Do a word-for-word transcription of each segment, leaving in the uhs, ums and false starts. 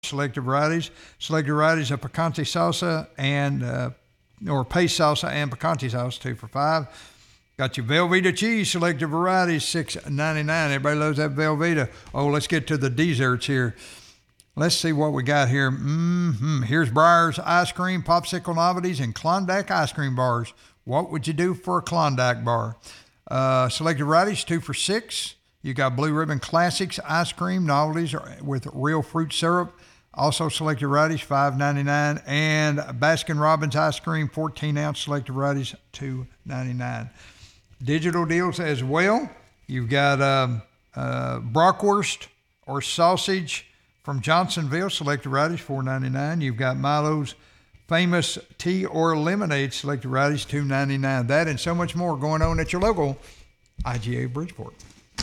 selected varieties. Selected varieties of picante salsa and uh, or paste salsa and picante sauce, two for five. Got your Velveeta cheese, selected varieties, six ninety-nine. Everybody loves that Velveeta. Oh, let's get to the desserts here. Let's see what we got here. Mm-hmm. Here's Breyers ice cream, popsicle novelties, and Klondike ice cream bars. What would you do for a Klondike bar? Uh, selected varieties, two for six. You got Blue Ribbon Classics ice cream novelties with real fruit syrup. Also selected varieties, five ninety-nine. And Baskin Robbins ice cream, fourteen ounce selected varieties, two ninety-nine. Digital deals as well. You've got um, uh, Brockwurst or sausage from Johnsonville, selected varieties, four ninety-nine. You've got Milo's famous tea or lemonade, selected varieties, two ninety-nine. That and so much more going on at your local I G A Bridgeport.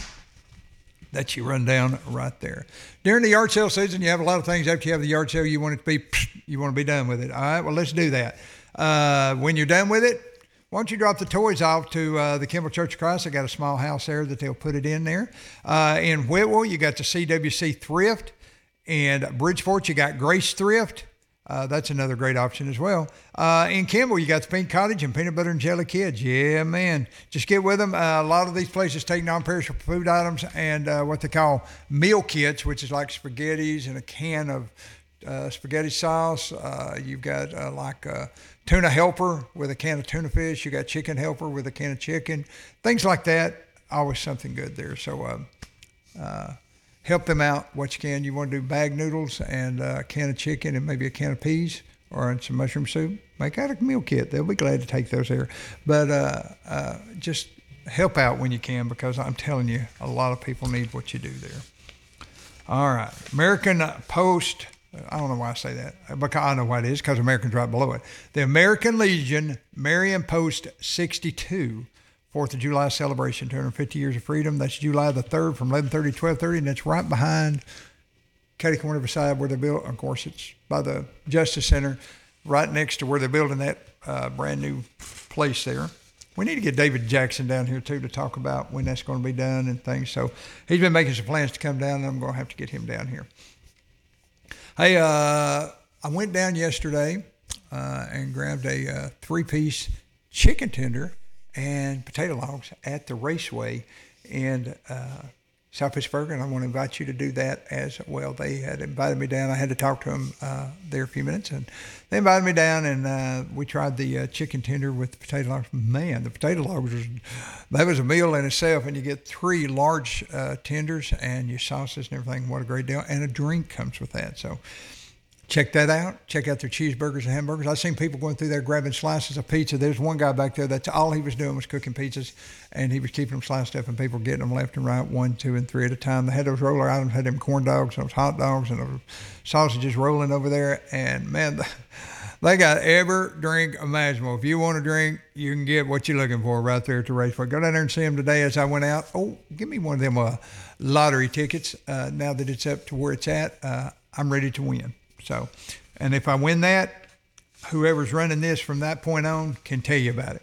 That you run down right there. During the yard sale season, you have a lot of things after you have the yard sale. You want it to be, you want to be done with it. All right, well, let's do that. Uh, when you're done with it, why don't you drop the toys off to uh, the Kimball Church of Christ? They got a small house there that they'll put it in there. Uh, in Whitwell, you got the C W C Thrift. And Bridgeport, you got Grace Thrift. Uh, that's another great option as well. Uh, in Kimball, you got the Pink Cottage and Peanut Butter and Jelly Kids. Yeah, man. Just get with them. Uh, a lot of these places take non-perishable food items and uh, what they call meal kits, which is like spaghettis and a can of uh, spaghetti sauce. Uh, you've got uh, like a tuna helper with a can of tuna fish. You got chicken helper with a can of chicken. Things like that. Always something good there. So, uh, uh, help them out what you can. You want to do bag noodles and a can of chicken and maybe a can of peas or some mushroom soup. Make out a meal kit. They'll be glad to take those there. But uh, uh, just help out when you can, because I'm telling you, a lot of people need what you do there. All right. American Post. I don't know why I say that. Because I know why it is, because American's right below it. The American Legion Marion Post sixty-two. Fourth of July celebration, two hundred fifty years of freedom. That's July the third from eleven thirty to twelve thirty, and that's right behind Katy Corner beside where they built. Of course, it's by the Justice Center, right next to where they're building that uh, brand new place there. We need to get David Jackson down here too to talk about when that's going to be done and things. So he's been making some plans to come down, and I'm going to have to get him down here. Hey, uh, I went down yesterday uh, and grabbed a uh, three-piece chicken tender and potato logs at the Raceway in uh, South Pittsburgh, and I want to invite you to do that as well. They had invited me down. I had to talk to them uh, there a few minutes, and they invited me down, and uh, we tried the uh, chicken tender with the potato logs. Man, the potato logs, was, that was a meal in itself, and you get three large uh, tenders and your sauces and everything. What a great deal, and a drink comes with that. So check that out. Check out their cheeseburgers and hamburgers. I've seen people going through there grabbing slices of pizza. There's one guy back there, that's all he was doing was cooking pizzas, and he was keeping them sliced up, and people getting them left and right, one, two, and three at a time. They had those roller items, had them corn dogs, those hot dogs, and those sausages rolling over there, and man, they got every drink imaginable. If you want a drink, you can get what you're looking for right there at the Raceway. Go down there and see them today as I went out. Oh, give me one of them uh, lottery tickets. Uh, now that it's up to where it's at, uh, I'm ready to win. So, and if I win that, whoever's running this from that point on can tell you about it.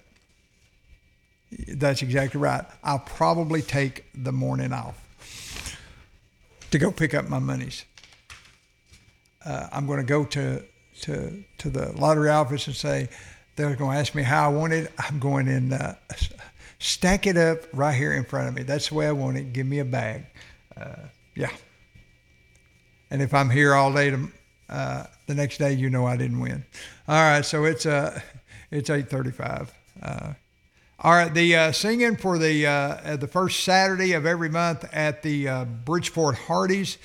That's exactly right. I'll probably take the morning off to go pick up my monies. Uh, I'm going to go to, to, to the lottery office and say, they're going to ask me how I want it. I'm going in, uh, stack it up right here in front of me. That's the way I want it. Give me a bag. Uh, yeah. And if I'm here all day to, Uh, the next day, you know I didn't win. All right, so it's uh, it's eight thirty-five. Uh, all right, the uh, singing for the uh, the first Saturday of every month at the uh, Bridgeport Hardee's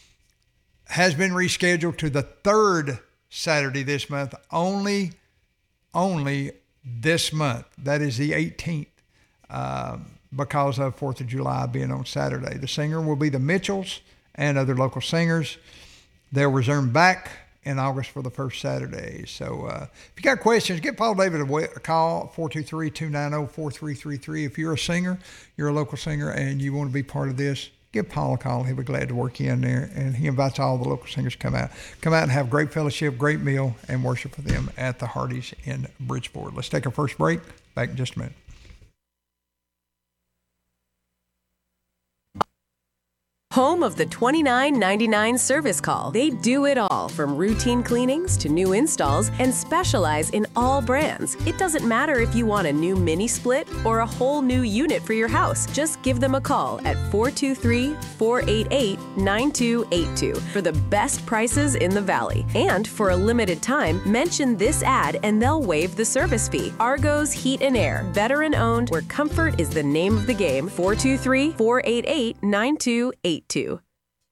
has been rescheduled to the third Saturday this month. Only, only this month. That is the eighteenth, uh, because of Fourth of July being on Saturday. The singer will be the Mitchells and other local singers. They'll resume back in August for the first Saturday. So uh, if you got questions, give Paul David a call, four two three, two nine zero, four three three three. If you're a singer, you're a local singer, and you want to be part of this, give Paul a call. He'll be glad to work you in there. And he invites all the local singers to come out. Come out and have great fellowship, great meal, and worship with them at the Hardee's in Bridgeport. Let's take our first break. Back in just a minute. Home of the twenty-nine ninety-nine service call. They do it all, from routine cleanings to new installs, and specialize in all brands. It doesn't matter if you want a new mini split or a whole new unit for your house. Just give them a call at four two three, four eight eight, nine two eight two for the best prices in the Valley. And for a limited time, mention this ad and they'll waive the service fee. Argos Heat and Air, veteran owned, where comfort is the name of the game. four two three, four eight eight, nine two eight two.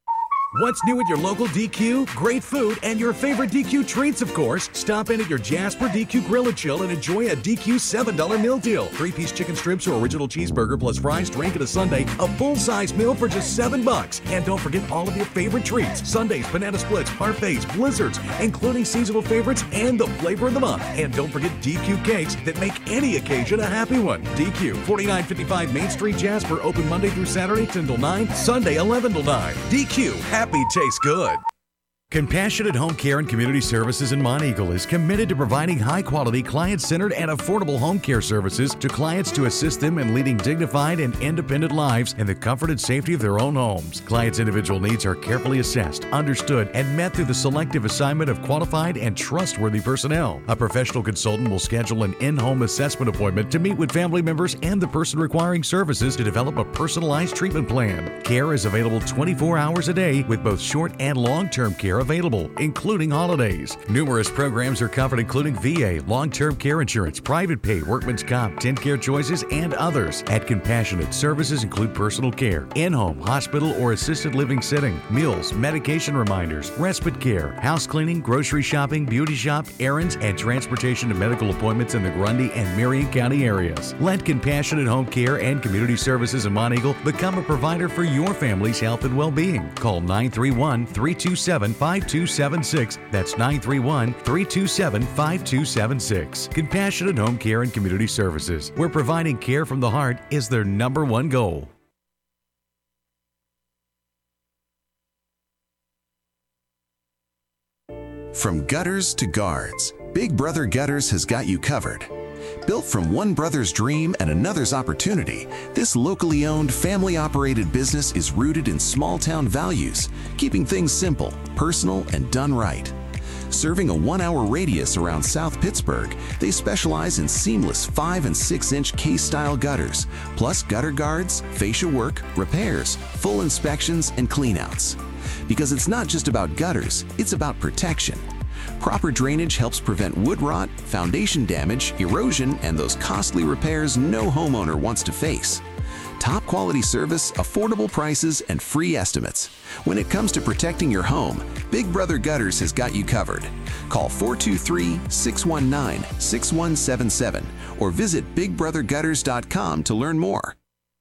What's new at your local D Q? Great food and your favorite D Q treats, of course. Stop in at your Jasper D Q Grill and Chill and enjoy a D Q seven dollar meal deal. Three-piece chicken strips or original cheeseburger plus fries, drink, and a sundae. A full-size meal for just seven bucks. And don't forget all of your favorite treats. Sundaes, banana splits, parfaits, blizzards, including seasonal favorites and the flavor of the month. And don't forget D Q cakes that make any occasion a happy one. D Q, forty-nine fifty-five Main Street, Jasper. Open Monday through Saturday, ten till nine. Sunday, eleven till nine. D Q. Happy tastes good. Compassionate Home Care and Community Services in Monteagle is committed to providing high-quality, client-centered, and affordable home care services to clients to assist them in leading dignified and independent lives in the comfort and safety of their own homes. Clients' individual needs are carefully assessed, understood, and met through the selective assignment of qualified and trustworthy personnel. A professional consultant will schedule an in-home assessment appointment to meet with family members and the person requiring services to develop a personalized treatment plan. Care is available twenty-four hours a day with both short and long-term care available, including holidays. Numerous programs are covered, including V A, long-term care insurance, private pay, workman's comp, TennCare Choices, and others. At Compassionate, services include personal care, in-home, hospital, or assisted living setting, meals, medication reminders, respite care, house cleaning, grocery shopping, beauty shop, errands, and transportation to medical appointments in the Grundy and Marion County areas. Let Compassionate Home Care and Community Services in Monteagle become a provider for your family's health and well-being. Call nine three one, three two seven, five two seven six. That's nine three one, three two seven, five two seven six. Compassionate Home Care and Community Services, where providing care from the heart is their number one goal. From gutters to guards, Big Brother Gutters has got you covered. Built from one brother's dream and another's opportunity, this locally owned, family-operated business is rooted in small-town values, keeping things simple, personal, and done right. Serving a one-hour radius around South Pittsburgh, they specialize in seamless five and six inch K-style gutters, plus gutter guards, fascia work, repairs, full inspections, and cleanouts. Because it's not just about gutters, it's about protection. Proper drainage helps prevent wood rot, foundation damage, erosion, and those costly repairs no homeowner wants to face. Top quality service, affordable prices, and free estimates. When it comes to protecting your home, Big Brother Gutters has got you covered. Call four two three, six one nine, six one seven seven or visit big brother gutters dot com to learn more.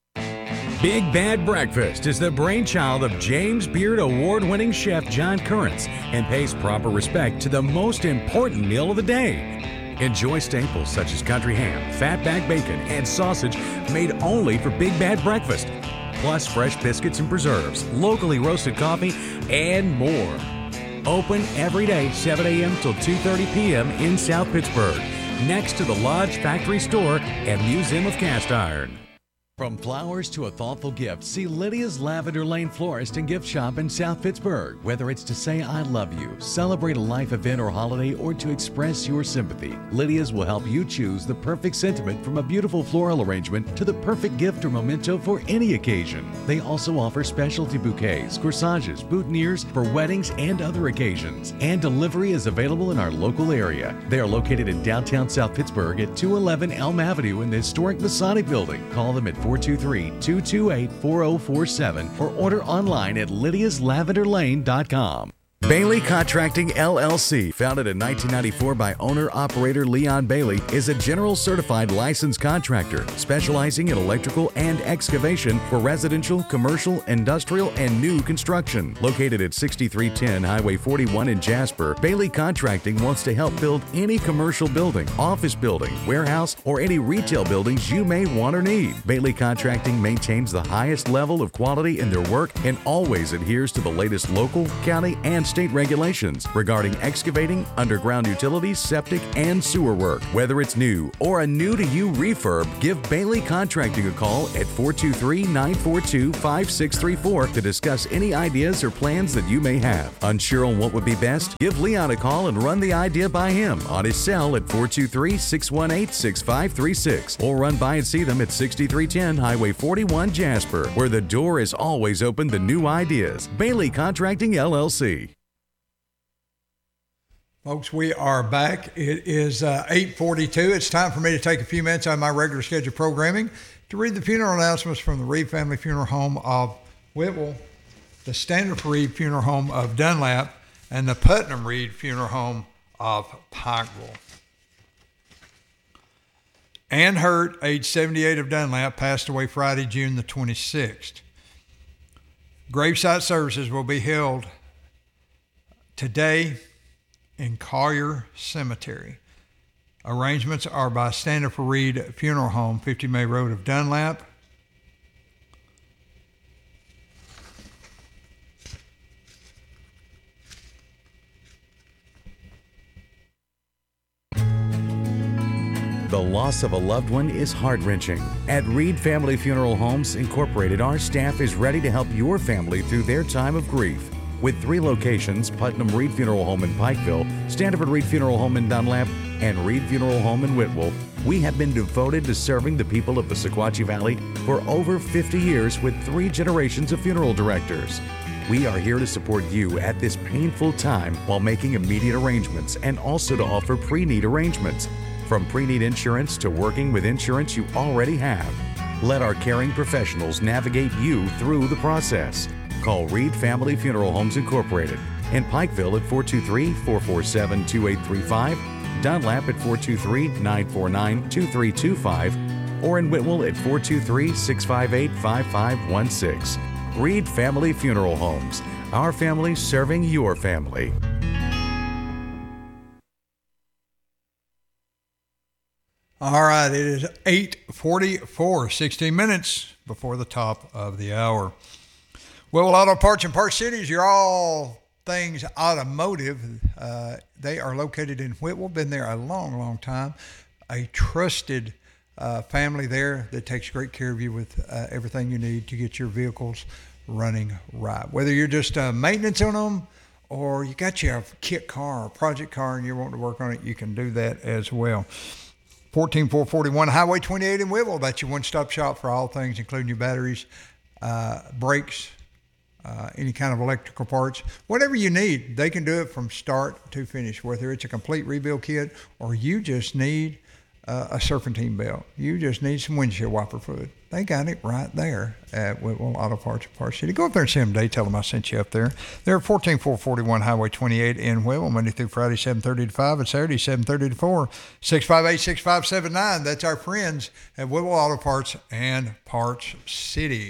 Big Bad Breakfast is the brainchild of James Beard Award-winning chef John Currents and pays proper respect to the most important meal of the day. Enjoy staples such as country ham, fatback bacon, and sausage made only for Big Bad Breakfast, plus fresh biscuits and preserves, locally roasted coffee, and more. Open every day, seven a.m. till two thirty p.m. in South Pittsburgh, next to the Lodge Factory Store and Museum of Cast Iron. From flowers to a thoughtful gift, see Lydia's Lavender Lane Florist and Gift Shop in South Pittsburgh. Whether it's to say I love you, celebrate a life event or holiday, or to express your sympathy, Lydia's will help you choose the perfect sentiment, from a beautiful floral arrangement to the perfect gift or memento for any occasion. They also offer specialty bouquets, corsages, boutonnieres for weddings and other occasions. And delivery is available in our local area. They are located in downtown South Pittsburgh at two eleven Elm Avenue in the historic Masonic Building. Call them at four two three, two two eight, four zero four seven or order online at lydias lavender lane dot com. Bailey Contracting L L C, founded in nineteen ninety-four by owner-operator Leon Bailey, is a general certified licensed contractor specializing in electrical and excavation for residential, commercial, industrial, and new construction. Located at sixty-three ten Highway forty-one in Jasper, Bailey Contracting wants to help build any commercial building, office building, warehouse, or any retail buildings you may want or need. Bailey Contracting maintains the highest level of quality in their work and always adheres to the latest local, county, and state state regulations regarding excavating, underground utilities, septic, and sewer work. Whether it's new or a new-to-you refurb, give Bailey Contracting a call at four two three, nine four two, five six three four to discuss any ideas or plans that you may have. Unsure on what would be best? Give Leon a call and run the idea by him on his cell at four two three, six one eight, six five three six, or run by and see them at sixty-three ten Highway forty-one, Jasper, where the door is always open to new ideas. Bailey Contracting, L L C. Folks, we are back. It is uh, eight forty-two. It's time for me to take a few minutes out of my regular scheduled programming to read the funeral announcements from the Reed Family Funeral Home of Whitwell, the Standard Reed Funeral Home of Dunlap, and the Putnam Reed Funeral Home of Pikeville. Ann Hurt, age seventy-eight, of Dunlap, passed away Friday, June the twenty-sixth. Gravesite services will be held today in Collier Cemetery. Arrangements are by Standard Reed Funeral Home, fifty May Road of Dunlap. The loss of a loved one is heart-wrenching. At Reed Family Funeral Homes Incorporated, our staff is ready to help your family through their time of grief. With three locations, Putnam Reed Funeral Home in Pikeville, Standard Reed Funeral Home in Dunlap, and Reed Funeral Home in Whitwell, we have been devoted to serving the people of the Sequatchie Valley for over fifty years with three generations of funeral directors. We are here to support you at this painful time while making immediate arrangements and also to offer pre-need arrangements. From pre-need insurance to working with insurance you already have, let our caring professionals navigate you through the process. Call Reed Family Funeral Homes Incorporated in Pikeville at four two three, four four seven, two eight three five, Dunlap at four two three, nine four nine, two three two five, or in Whitwell at four two three, six five eight, five five one six. Reed Family Funeral Homes, our family serving your family. All right, it is eight forty-four, sixteen minutes before the top of the hour. Whitwell Auto Parts in Park Cities, you're all things automotive. Uh, they are located in Whitwell, been there a long, long time. A trusted uh, family there that takes great care of you with uh, everything you need to get your vehicles running right. Whether you're just uh, maintenance on them or you got your kit car or project car and you're wanting to work on it, you can do that as well. fourteen four forty-one Highway twenty-eight in Whitwell. That's your one-stop shop for all things, including your batteries, uh, brakes, uh, any kind of electrical parts. Whatever you need, they can do it from start to finish, whether it's a complete rebuild kit or you just need uh, a serpentine belt. You just need some windshield wiper fluid. They got it right there at Whitwell Auto Parts in Park City. Go up there and see them today. Tell them I sent you up there. They're at fourteen four forty-one Highway twenty-eight in Whitwell, Monday through Friday, seven thirty to five, and Saturday, seven thirty to four. six five eight, six five seven nine. That's our friends at Whitwell Auto Parts and Parts City.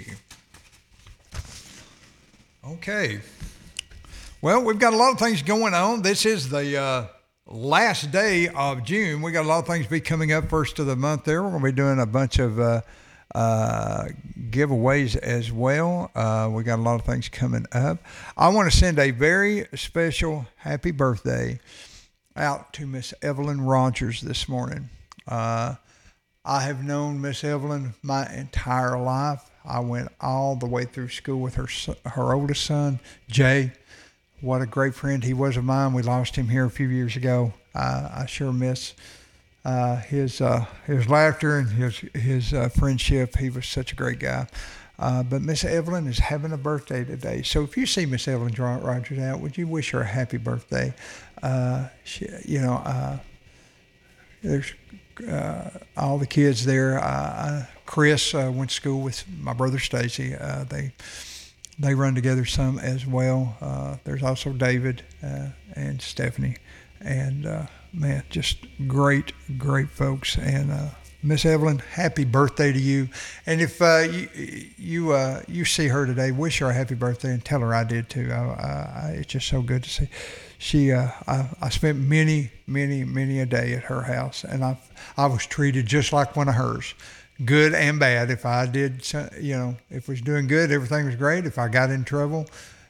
Okay. Well, we've got a lot of things going on. This is the uh, last day of June. We got a lot of things be coming up first of the month there. We're going to be doing a bunch of uh, uh, giveaways as well. Uh, we got a lot of things coming up. I want to send a very special happy birthday out to Miss Evelyn Rogers this morning. Uh, I have known Miss Evelyn my entire life. I went all the way through school with her her oldest son, Jay. What a great friend he was of mine. We lost him here a few years ago. Uh, I sure miss uh, his uh, his laughter and his his uh, friendship. He was such a great guy. Uh, but Miss Evelyn is having a birthday today. So if you see Miss Evelyn Rogers out, would you wish her a happy birthday? Uh, she, you know, uh, there's uh, all the kids there. Uh, Chris uh, went to school with my brother Stacy. Uh, they they run together some as well. Uh, there's also David uh, and Stephanie, and uh, man, just great, great folks. And uh, Miss Evelyn, happy birthday to you. And if uh, you you uh, you see her today, wish her a happy birthday and tell her I did too. I, I, it's just so good to see. She, uh, I, I spent many, many, many a day at her house, and I I was treated just like one of hers. Good and bad. If I did, you know, if it was doing good, everything was great. If I got in trouble,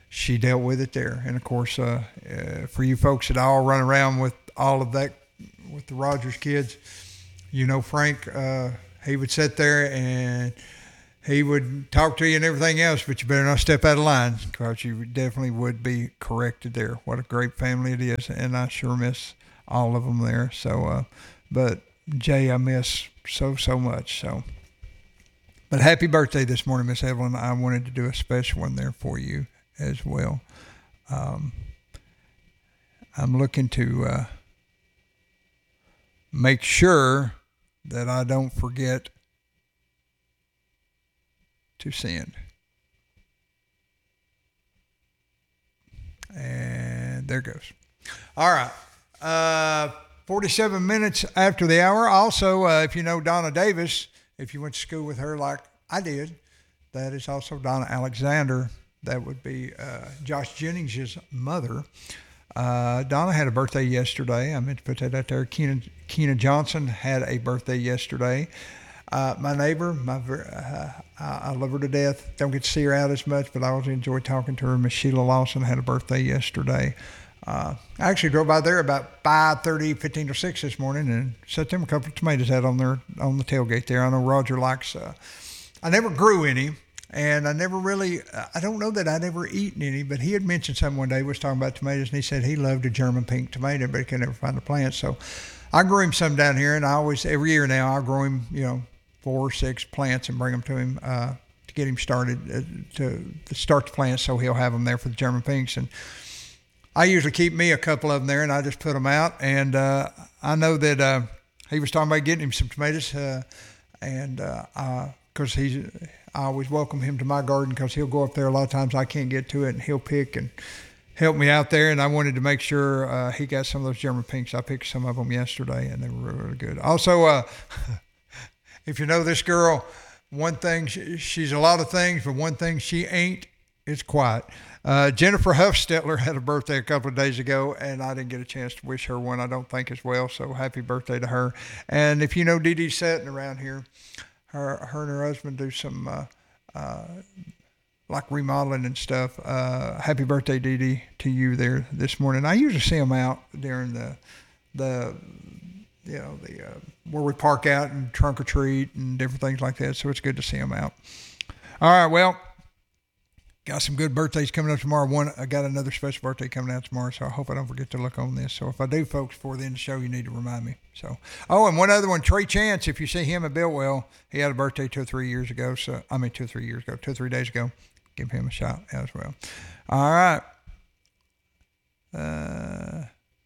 she dealt with it there. And of course, uh, uh, for you folks that all run around with all of that, with the Rogers kids, you know, Frank, uh, he would sit there and he would talk to you and everything else, but you better not step out of line, because you definitely would be corrected there. What a great family it is, and I sure miss all of them there. So, uh, but Jay, I miss so, so much. So, but happy birthday this morning, Miss Evelyn. I wanted to do a special one there for you as well. Um, I'm looking to uh, make sure that I don't forget to send. And there goes. All right. Uh, forty-seven minutes after the hour. Also, uh, if you know Donna Davis, if you went to school with her like I did, that is also Donna Alexander. That would be uh, Josh Jennings' mother. Uh, Donna had a birthday yesterday. I meant to put that out there. Keena, Keena Johnson had a birthday yesterday. Uh, my neighbor, my uh, I love her to death. Don't get to see her out as much, but I always enjoy talking to her. Miss Sheila Lawson had a birthday yesterday. Uh, I actually drove by there about five thirty, fifteen to six this morning and set them a couple of tomatoes out on their on the tailgate there. I know Roger likes. Uh, I never grew any, and I never really. I don't know that I'd ever eaten any, but he had mentioned something one day. Was talking about tomatoes, and he said he loved a German pink tomato, but he could never find the plant. So I grew him some down here, and I always every year now I grow him, you know, four or six plants and bring them to him uh, to get him started uh, to, to start the plants, so he'll have them there for the German pinks. And I usually keep me a couple of them there, and I just put them out. And uh, I know that uh, he was talking about getting him some tomatoes, uh, and because uh, he's, I always welcome him to my garden, because he'll go up there a lot of times I can't get to it, and he'll pick and help me out there. And I wanted to make sure uh, he got some of those German pinks. I picked some of them yesterday, and they were really, really good. Also, uh, if you know this girl, one thing, she, she's a lot of things, but one thing she ain't is quiet. Uh, Jennifer Huffstetler had a birthday a couple of days ago, and I didn't get a chance to wish her one, I don't think, as well. So happy birthday to her. And if you know Dee Dee Sutton around here, her her and her husband do some uh, uh, like remodeling and stuff. Uh, happy birthday, Dee Dee, to you there this morning. I usually see them out during the the you know the uh, where we park out and trunk or treat and different things like that. So it's good to see them out. All right, well. Got some good birthdays coming up tomorrow. One, I got another special birthday coming out tomorrow, so I hope I don't forget to look on this. So if I do, folks, before the end of the show, you need to remind me. So, oh, and one other one, Trey Chance. If you see him at Billwell, he had a birthday two or three years ago. So I mean, two or three years ago, two or three days ago. Give him a shot as well. All right. Uh,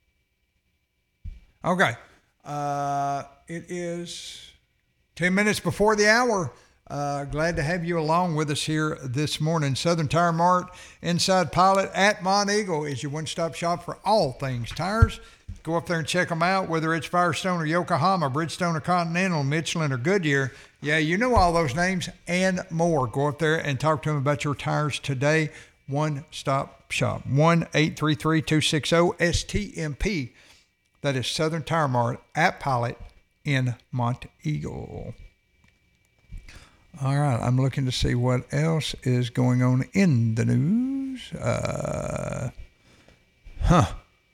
okay. Uh, it is ten minutes before the hour. Uh, glad to have you along with us here this morning. Southern Tire Mart, Inside Pilot at Monteagle is your one-stop shop for all things tires. Go up there and check them out, whether it's Firestone or Yokohama, Bridgestone or Continental, Michelin or Goodyear. Yeah, you know all those names and more. Go up there and talk to them about your tires today. One-stop shop. one eight three three, two six zero, S T M P. That is Southern Tire Mart at Pilot in Monteagle. All right, I'm looking to see what else is going on in the news. Uh, huh.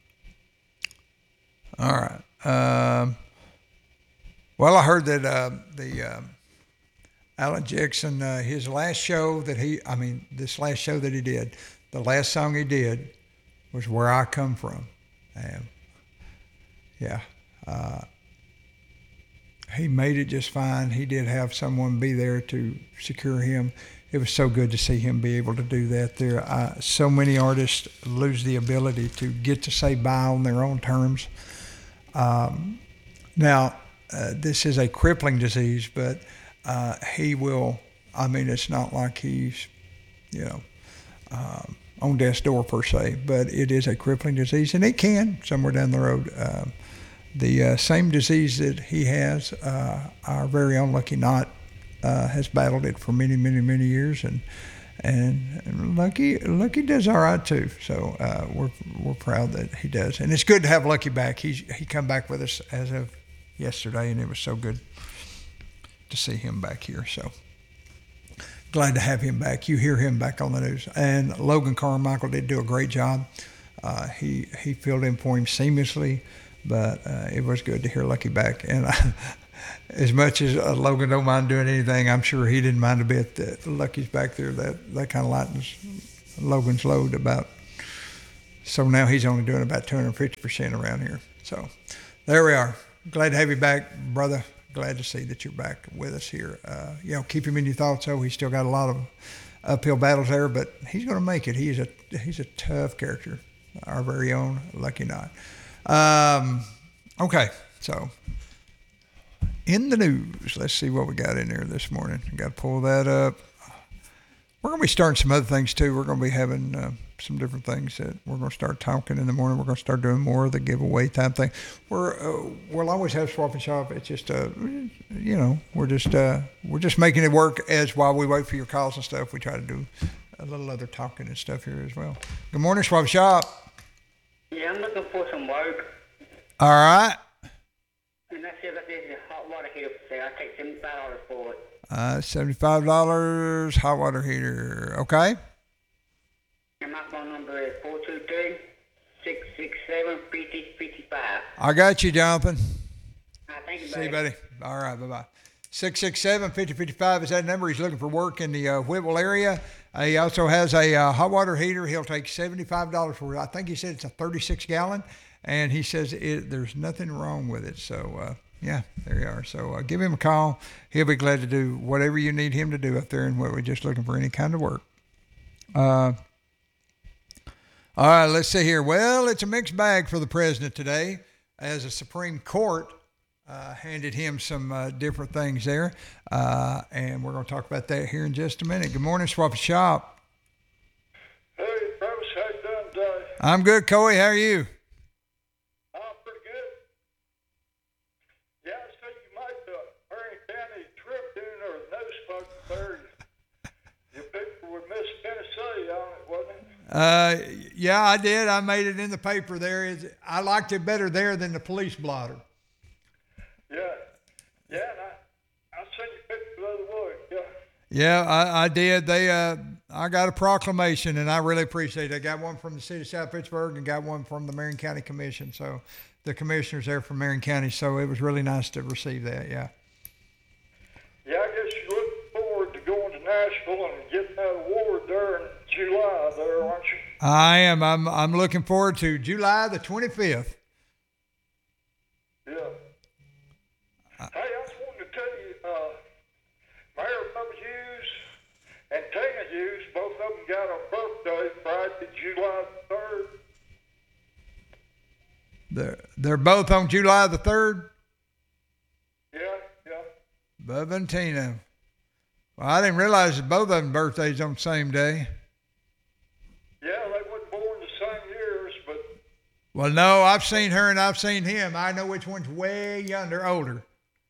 All right. Um, well, I heard that uh, the uh, Alan Jackson, uh, his last show that he, I mean, this last show that he did, the last song he did was Where I Come From. And yeah. Uh, He made it just fine. He did have someone be there to secure him. It was so good to see him be able to do that there. Uh, so many artists lose the ability to get to say bye on their own terms. Um, now, uh, this is a crippling disease, but uh, he will, I mean, it's not like he's, you know, um, on death's door per se, but it is a crippling disease, and it can, somewhere down the road, um, The uh, same disease that he has, uh, our very own Lucky Knott uh, has battled it for many, many, many years, and and, and Lucky Lucky does all right too. So uh, we're we're proud that he does, and it's good to have Lucky back. He he come back with us as of yesterday, and it was so good to see him back here. So glad to have him back. You hear him back on the news. And Logan Carmichael did do a great job. Uh, he he filled in for him seamlessly, but uh, it was good to hear Lucky back. And I, as much as uh, Logan don't mind doing anything, I'm sure he didn't mind a bit that Lucky's back there. That that kind of lightens Logan's load about. So now he's only doing about two hundred fifty percent around here. So there we are. Glad to have you back, brother. Glad to see that you're back with us here. Uh, you know, keep him in your thoughts, though. He's still got a lot of uphill battles there, but he's going to make it. He's a he's a tough character. Our very own Lucky Knott. Um, okay, so in the news, let's see what we got in there this morning. Got to pull that up. We're going to be starting some other things, too. We're going to be having uh, some different things that we're going to start talking in the morning. We're going to start doing more of the giveaway type thing. We're, uh, we'll always have Swap and Shop. It's just, uh, you know, we're just uh, we're just making it work as while we wait for your calls and stuff. We try to do a little other talking and stuff here as well. Good morning, Swap and Shop. Yeah, I'm looking for some work. All right. And I see if there's a hot water heater for sale. I'll take seventy-five dollars for it. Uh, seventy-five dollars hot water heater. Okay. And my phone number is four two three, six six seven, five zero five five. I got you, Jonathan. All right, thank you, See you, buddy. All right, bye-bye. six six seven, five zero five five is that number. He's looking for work in the uh, Whitwell area. Uh, he also has a uh, hot water heater. He'll take seventy-five dollars for it. I think he said it's a thirty-six gallon, and he says it, there's nothing wrong with it. So, uh, yeah, there you are. So uh, give him a call. He'll be glad to do whatever you need him to do up there in Whitwell. Just looking for any kind of work. Uh, all right, let's see here. Well, it's a mixed bag for the president today as the Supreme Court Uh, handed him some uh, different things there, uh, and we're going to talk about that here in just a minute. Good morning, Swap and Shop. Hey, Travis, how you doing today? I'm good, Coy. How are you? I'm pretty good. Yeah, I see you made the Marion County Tribune or the newspaper there. Your people with Miss Tennessee on it, wasn't it? Uh, yeah, I did. I made it in the paper there. Is I liked it better there than the police blotter. Yeah, yeah, and I, I seen your picture the other way, yeah. Yeah, I, I did. They, uh, I got a proclamation, and I really appreciate it. I got one from the city of South Pittsburgh and got one from the Marion County Commission. So the commissioners there from Marion County. So it was really nice to receive that. Yeah. Yeah, I guess you're looking forward to going to Nashville and getting that award there in July there, aren't you? I am. I'm. I'm looking forward to July the twenty-fifth. Yeah. Hey, I just wanted to tell you, uh, Mayor Bubba Hughes and Tina Hughes, both of them got a birthday Friday, July third. They're they're both on July the third. Yeah, yeah. Bubba and Tina. Well, I didn't realize that both of them birthdays on the same day. Yeah, they weren't born the same years, but Well, no, I've seen her and I've seen him. I know which one's way younger, older.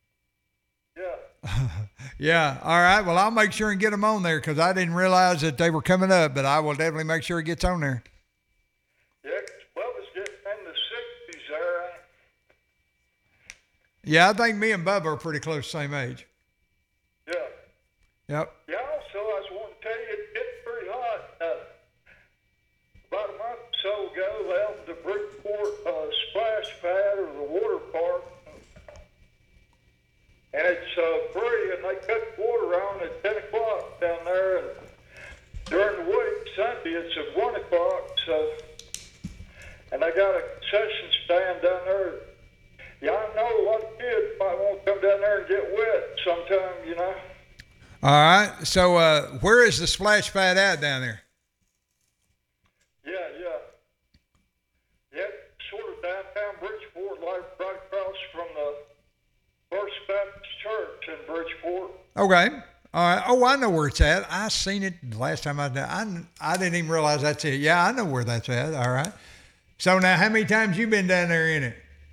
yeah. Yeah. All right. Well, I'll make sure and get them on there because I didn't realize that they were coming up, but I will definitely make sure it gets on there. Yeah, 'cause Bubba's getting in the sixties there. ain't Yeah, I think me and Bubba are pretty close, same age. he? Yeah. Yep. Yeah, also, I just wanted to tell you, it's getting pretty hot. Uh, about a month or so ago, they opened the Bridgeport uh, splash pad or the water park. And it's uh, free, and they cut the water on at ten o'clock down there. And during the week, Sunday, it's at one o'clock. So, and they got a concession stand down there. Yeah, I know a lot of kids might want to come down there and get wet sometime, you know. All right. So uh, where is the splash pad at down there? Yeah, yeah. Yeah, sort of downtown Bridgeport, like right across from the First Baptist Church in Bridgeport. Okay. All right. Oh, I know where it's at. I seen it the last time I did. I, I didn't even realize that's it. Yeah, I know where that's at. All right. So now, how many times you been down there in it?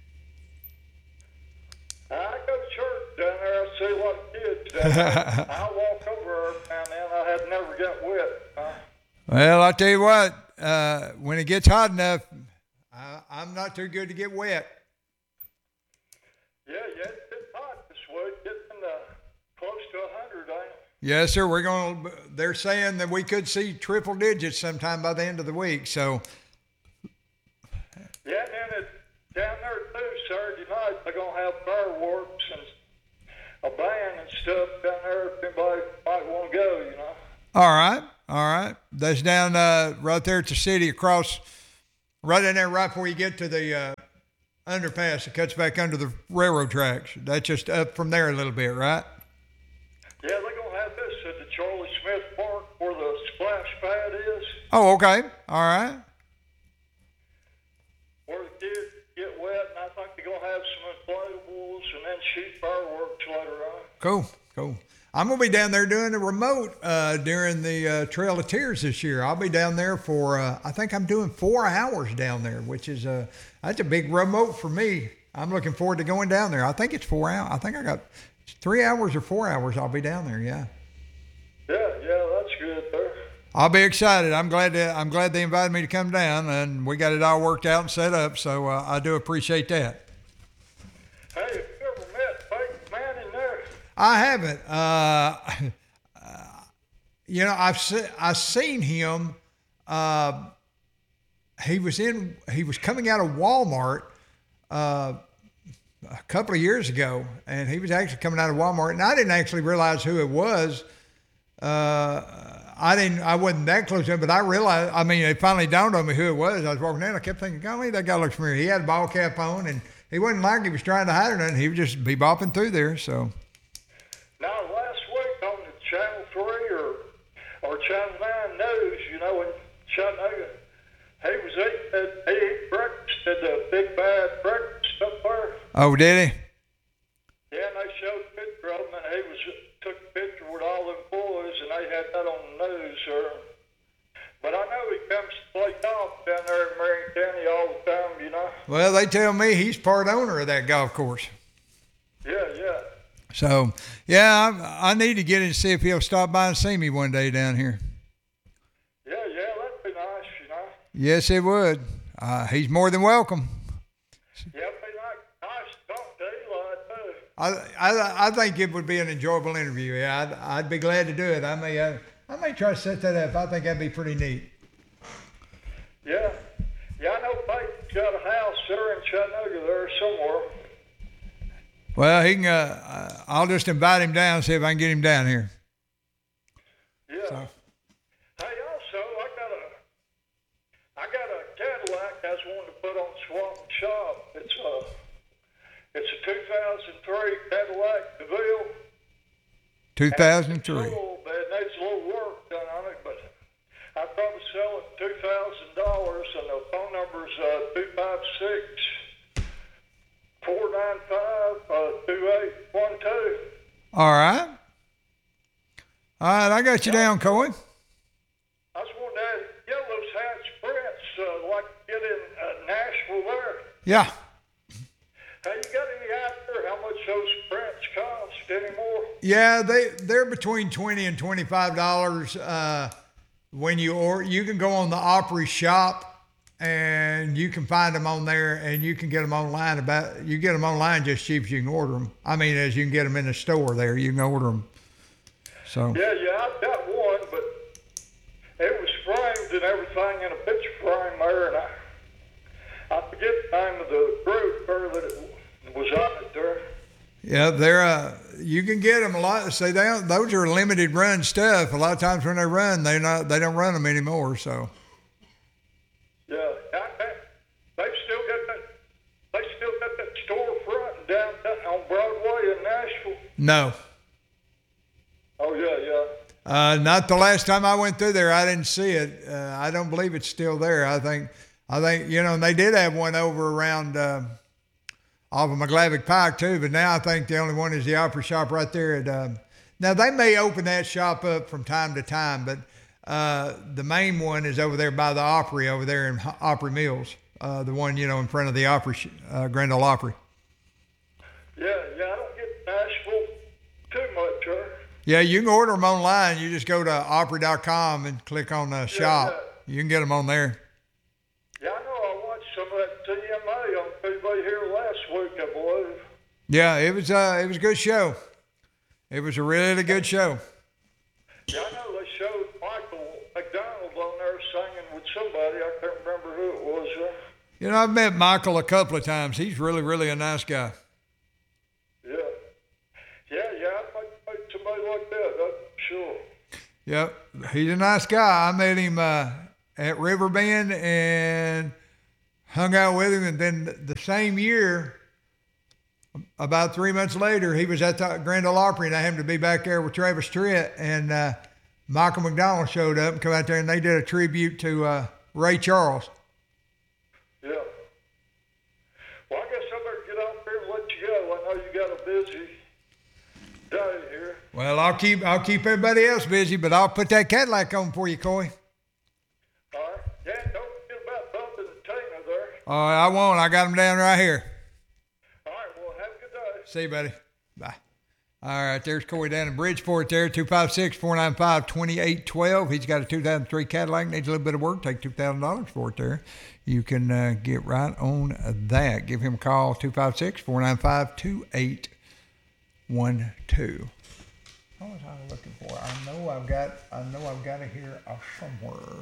I go to church down there. I see a lot of kids down there. I walk over every now and then. I have never got wet. Huh? Well, I'll tell you what. Uh, when it gets hot enough, I, I'm not too good to get wet. Yeah, yeah, it's been hot this week. Getting uh, close to a hundred, ain't it? Yes, sir. We're going to, they're saying that we could see triple digits sometime by the end of the week. So, yeah, and then it, down there too, Saturday night, they're going to have fireworks and a band and stuff down there if anybody might want to go, you know. All right. All right. That's down uh, right there at the city across, right in there, right before you get to the uh, underpass. It cuts back under the railroad tracks. That's just up from there a little bit, right? Yeah, they're going to have this at the Charlie Smith Park where the splash pad is, Oh, okay. All right. where the kids get wet, and I think they're going to have some inflatables and then shoot fireworks later on. Cool. Cool. I'm going to be down there doing the remote uh, during the uh, Trail of Tears this year. I'll be down there for, uh, I think I'm doing four hours down there, which is, uh, that's a big remote for me. I'm looking forward to going down there. I think it's four hours. I think I got three hours or four hours I'll be down there, yeah. Yeah, yeah, that's good there. I'll be excited. I'm glad to, I'm glad they invited me to come down, and we got it all worked out and set up, so uh, I do appreciate that. Hey, have you ever met Peyton Manning there? I haven't. Uh, uh, you know, I've se- I've seen him. Uh, he was in. He was coming out of Walmart uh, a couple of years ago, and he was actually coming out of Walmart, and I didn't actually realize who it was. Uh, I didn't. I wasn't that close to him, but I realized. I mean, it finally dawned on me who it was. I was walking in. I kept thinking, "Golly, that guy looks familiar." He had a ball cap on, and he wasn't like he was trying to hide or nothing. He would just be bopping through there. So. Now, last week on the Channel three or or Channel nine News, you know, in Chattanooga, he was eating at, he ate breakfast at the Big Bad Breakfast up there. Oh, did he? Yeah, and they showed a picture of him, and he was took a picture with all them boys, and they had that on the news, sir. But I know he comes to play golf down there in Marion County all the time, you know. Well, they tell me he's part owner of that golf course. Yeah, yeah. So, yeah, I, I need to get in and see if he'll stop by and see me one day down here. Yeah, yeah, that'd be nice, you know. Yes, it would. Uh, he's more than welcome. Yeah, it'd be nice, nice to talk to Eli, too. I, I, I think it would be an enjoyable interview. Yeah, I'd, I'd be glad to do it. I may, uh, I may try to set that up. I think that'd be pretty neat. Yeah. Yeah, I know Peyton's got a house there in Chattanooga there somewhere. Well, he can. Uh, I'll just invite him down and see if I can get him down here. Yeah. So. Hey, also, I got a, I got a Cadillac I was wanting to put on Swap and Shop. It's a, it's a two thousand three Cadillac DeVille. two thousand three. It's a little, it needs a little work done on it, but I'd probably sell it two thousand dollars, and the phone number's uh, two five six, four nine five, two eight one two. All right. All right, I got you down, Coy. I was wanting to ask, Yellow's Hatch prints, uh, like get in uh, Nashville there. Yeah. Hey, you got any idea how much those prints cost anymore? Yeah, they they're between twenty and twenty five dollars. Uh, when you or you can go on the Opry shop and you can find them on there, and you can get them online. About you get them online just cheap as you can order them. I mean, as you can get them in the store there, you can order them. So. Yeah, yeah, I've got one, but it was framed and everything in a picture frame there, and I I forget the name of the group there that it was on it there. Yeah, they're uh, you can get them a lot. Say they don't, those are limited run stuff. A lot of times when they run, they not they don't run them anymore. So. Yeah, I, I, they still got that. They still got that storefront downtown on Broadway in Nashville. No. Oh yeah, yeah. Uh, not the last time I went through there. I didn't see it. Uh, I don't believe it's still there. I think, I think you know, and they did have one over around uh, off of McGlavick Pike too. But now I think the only one is the Opry shop right there. At uh, now they may open that shop up from time to time, but uh, the main one is over there by the Opry over there in Opry Mills. Uh, the one you know in front of the Opry, uh, Grand Ole Opry. Yeah, yeah. I don't get Nashville too much, sir. Yeah, you can order them online. You just go to opry dot com and click on the shop. yeah. You can get them on there. Yeah, I know. I watched some of that T M A on T V here last week, I believe. Yeah, it was uh, it was a good show. It was a really good show. Yeah, I know they showed Michael McDonald on there singing with somebody. I can't remember who it was. Uh, You know, I've met Michael a couple of times. He's really, really a nice guy. yeah. Yeah, yeah, I'd like to meet somebody like that, that's sure. Yep, he's a nice guy. I met him uh, at Riverbend and hung out with him. And then the same year, about three months later, he was at the Grand Ole Opry, and I happened to be back there with Travis Tritt, and uh, Michael McDonald showed up and come out there, and they did a tribute to uh, Ray Charles. Yeah. Well, I guess I better get out there and let you go. I know you got a busy day here. Well, I'll keep I'll keep everybody else busy, but I'll put that Cadillac on for you, Coy. All right. Yeah, don't forget about bumping the Tina there. Oh, I won't. I got them down right here. All right, well, have a good day. See you, buddy. Bye. All right, there's Coy down in Bridgeport there, two five six, four nine five, two eight one two. He's got a two thousand three Cadillac, needs a little bit of work, take two thousand dollars for it there. You can uh, get right on that. Give him a call, two five six, four nine five, two eight one two. What was I looking for? I know I've got, I know I've got it here somewhere.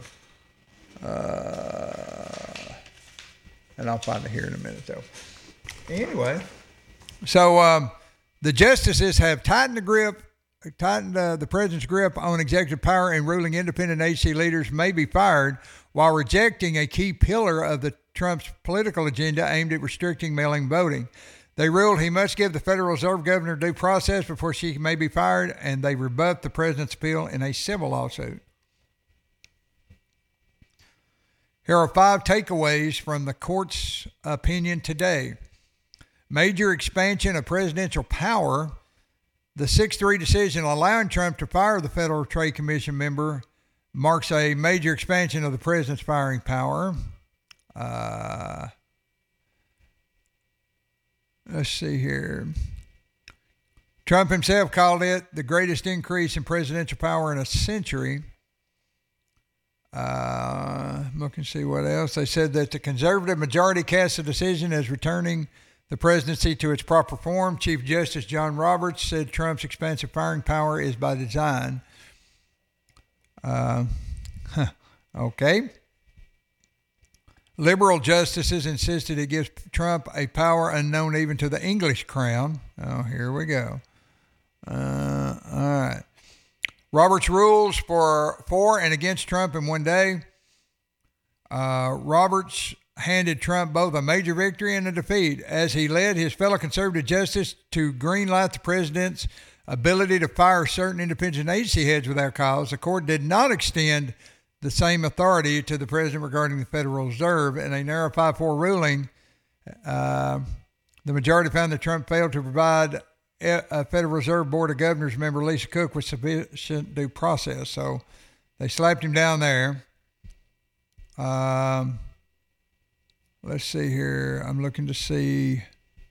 Uh, and I'll find it here in a minute, though. Anyway, so um, the justices have tightened the grip, tightened uh, the president's grip on executive power and ruling independent agency leaders may be fired while rejecting a key pillar of the Trump's political agenda aimed at restricting mail-in voting. They ruled he must give the Federal Reserve governor due process before she may be fired, and they rebuffed the president's appeal in a civil lawsuit. Here are five takeaways from the court's opinion today. Major expansion of presidential power. The six three decision allowing Trump to fire the Federal Trade Commission member marks a major expansion of the president's firing power. Uh, let's see here. Trump himself called it the greatest increase in presidential power in a century. Uh, look and see what else. They said that the conservative majority cast the decision as returning the presidency to its proper form. Chief Justice John Roberts said Trump's expansive firing power is by design. Uh, huh, okay. Liberal justices insisted it gives Trump a power unknown even to the English crown. Oh, here we go. Uh, all right. Roberts rules for for and against Trump in one day. Uh, Roberts handed Trump both a major victory and a defeat as he led his fellow conservative justice to greenlight the president's ability to fire certain independent agency heads without cause. The court did not extend the same authority to the president regarding the Federal Reserve. In a narrow five four ruling, uh, the majority found that Trump failed to provide a Federal Reserve Board of Governors member Lisa Cook with sufficient due process. So they slapped him down there. Um, let's see here. I'm looking to see.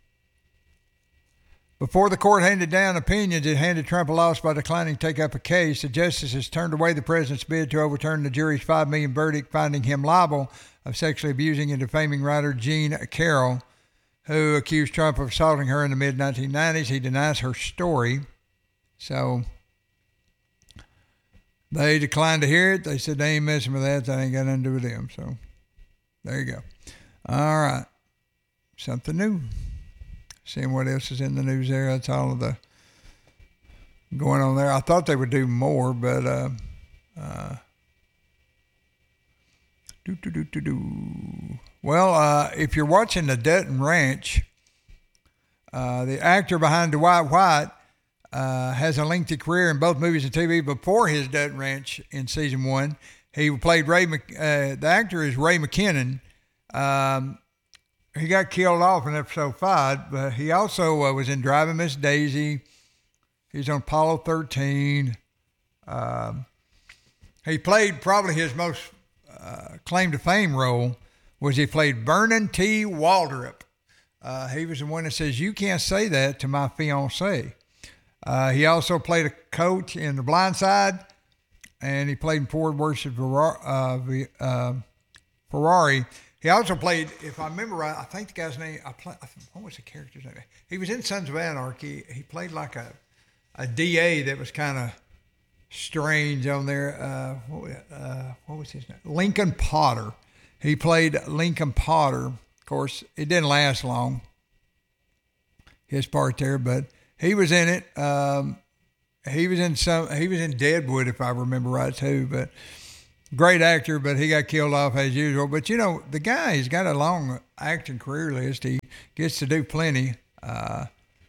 Before the court handed down opinions, it handed Trump a loss by declining to take up a case. The justices turned away the president's bid to overturn the jury's five million dollars verdict, finding him liable of sexually abusing and defaming writer Jean Carroll, who accused Trump of assaulting her in the mid nineteen nineties. He denies her story. So they declined to hear it. They said they ain't messing with that. That ain't got nothing to do with them. So there you go. All right. Something new. Seeing what else is in the news there. That's all of the going on there. I thought they would do more, but uh, uh, do, do, do, do, do. Well, uh, if you're watching the Dutton Ranch, uh, the actor behind Dwight White uh, has a lengthy career in both movies and T V. Before his Dutton Ranch in season one, he played Ray. Mc, uh, the actor is Ray McKinnon. Um, he got killed off in episode five, but he also uh, was in Driving Miss Daisy. He's on Apollo thirteen. Um, he played probably his most uh, claim to fame role was he played Vernon T. Waldrop. Uh, he was the one that says, "You can't say that to my fiancée." Uh, he also played a coach in The Blind Side, and he played in Ford versus Ferrari. Uh, uh, Ferrari. He also played, if I remember right, I think the guy's name, I play, what was the character's name? He was in Sons of Anarchy. He played like a, a D A that was kind of Strange on there. Uh, what, uh, what was his name? Lincoln Potter. He played Lincoln Potter. Of course, it didn't last long, his part there, but he was in it. Um, he was in some. He was in Deadwood, if I remember right, too. But great actor, but he got killed off as usual. But you know, the guy, he's got a long acting career list. He gets to do plenty. Uh,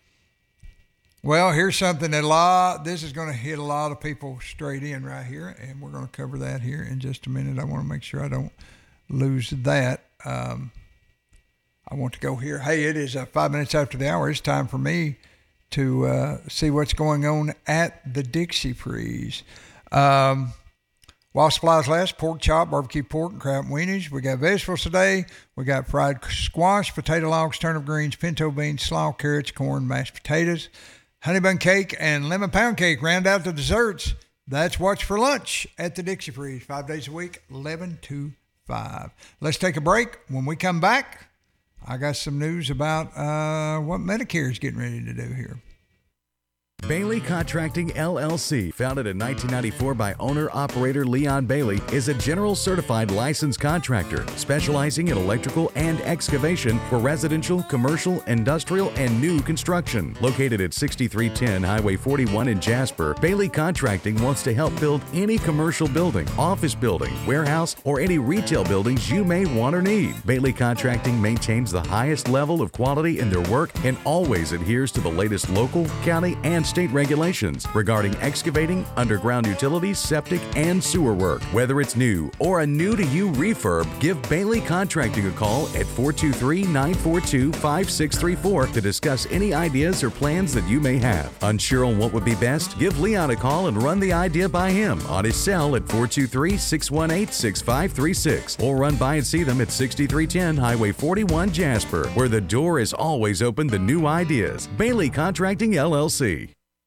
Well, here's something that a lot, this is going to hit a lot of people straight in right here, and we're going to cover that here in just a minute. I want to make sure I don't lose that. Um, I want to go here. Hey, it is uh, five minutes after the hour. It's time for me to uh, see what's going on at the Dixie Freeze. Um, while supplies last, pork chop, barbecue pork, and crab weenies. We got vegetables today. We got fried squash, potato logs, turnip greens, pinto beans, slaw, carrots, corn, mashed potatoes. Honey bun cake and lemon pound cake round out the desserts. That's what's for lunch at the Dixie Freeze. Five days a week, eleven to five. Let's take a break. When we come back, I got some news about uh, what Medicare is getting ready to do here. Bailey Contracting L L C, founded in nineteen ninety-four by owner-operator Leon Bailey, is a general certified licensed contractor specializing in electrical and excavation for residential, commercial, industrial, and new construction. Located at sixty-three ten Highway forty-one in Jasper, Bailey Contracting wants to help build any commercial building, office building, warehouse, or any retail buildings you may want or need. Bailey Contracting maintains the highest level of quality in their work and always adheres to the latest local, county, and state regulations regarding excavating, underground utilities, septic, and sewer work. Whether it's new or a new-to-you refurb, give Bailey Contracting a call at four two three, nine four two, five six three four to discuss any ideas or plans that you may have. Unsure on what would be best? Give Leon a call and run the idea by him on his cell at four two three, six one eight, six five three six or run by and see them at sixty-three ten Highway forty-one, Jasper, where the door is always open to new ideas. Bailey Contracting L L C.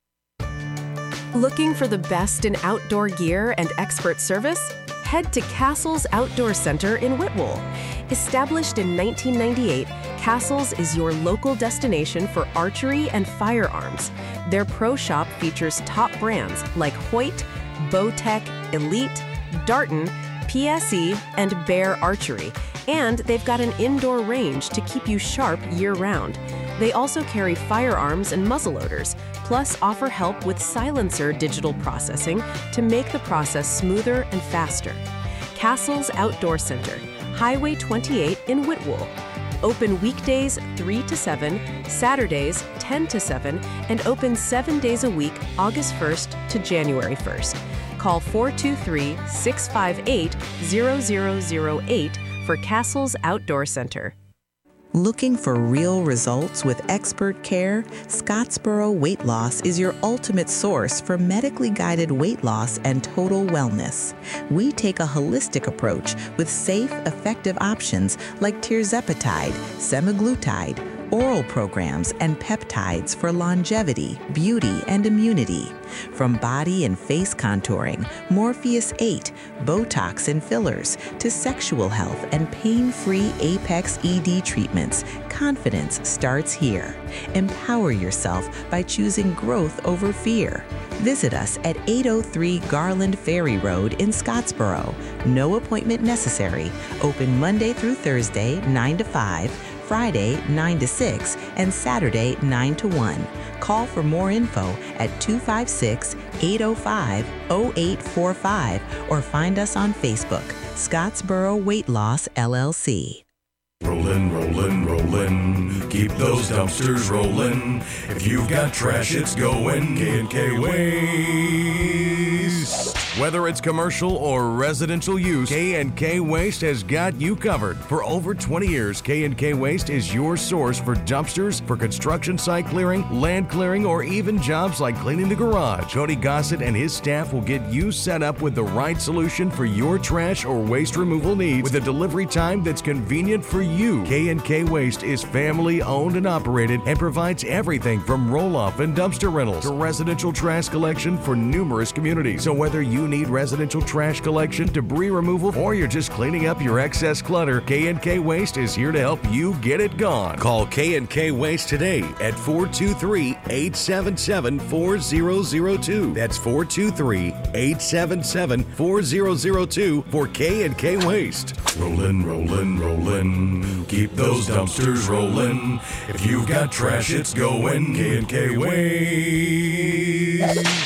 Looking for the best in outdoor gear and expert service? Head to Castles Outdoor Center in Whitwell. Established in nineteen ninety-eight, Castles is your local destination for archery and firearms. Their pro shop features top brands like Hoyt, Bowtech, Elite, Darton, P S E, and Bear Archery. And they've got an indoor range to keep you sharp year-round. They also carry firearms and muzzleloaders, plus offer help with silencer digital processing to make the process smoother and faster. Castles Outdoor Center, Highway twenty-eight in Whitwell. Open weekdays three to seven, Saturdays ten to seven, and open seven days a week, August first to January first. Call four two three, six five eight, zero zero zero eight for Castles Outdoor Center. Looking for real results with expert care? Scottsboro Weight Loss is your ultimate source for medically guided weight loss and total wellness. We take a holistic approach with safe, effective options like tirzepatide, semaglutide, oral programs, and peptides for longevity, beauty, and immunity. From body and face contouring, Morpheus eight, Botox and fillers, to sexual health and pain-free Apex E D treatments, confidence starts here. Empower yourself by choosing growth over fear. Visit us at eight oh three Garland Ferry Road in Scottsboro. No appointment necessary. Open Monday through Thursday, nine to five, Friday, nine to six, and Saturday, nine to one. Call for more info at two five six, eight oh five, oh eight four five or find us on Facebook, Scottsboro Weight Loss L L C. Rollin', rollin', rollin', keep those dumpsters rollin'. If you've got trash, it's going K and K Waste. Whether it's commercial or residential use, K and K Waste has got you covered. For over twenty years, K and K Waste is your source for dumpsters, for construction site clearing, land clearing, or even jobs like cleaning the garage. Cody Gossett and his staff will get you set up with the right solution for your trash or waste removal needs with a delivery time that's convenient for you. K and K Waste is family owned and operated and provides everything from roll-off and dumpster rentals to residential trash collection for numerous communities. So whether you you need residential trash collection, debris removal, or you're just cleaning up your excess clutter, K and K Waste is here to help you get it gone. Call K and K Waste today at four two three, eight seven seven, four zero zero two. That's four two three, eight seven seven, four zero zero two for K and K Waste. Rollin', rollin', rollin'. Keep those dumpsters rollin'. If you've got trash, it's going K and K Waste.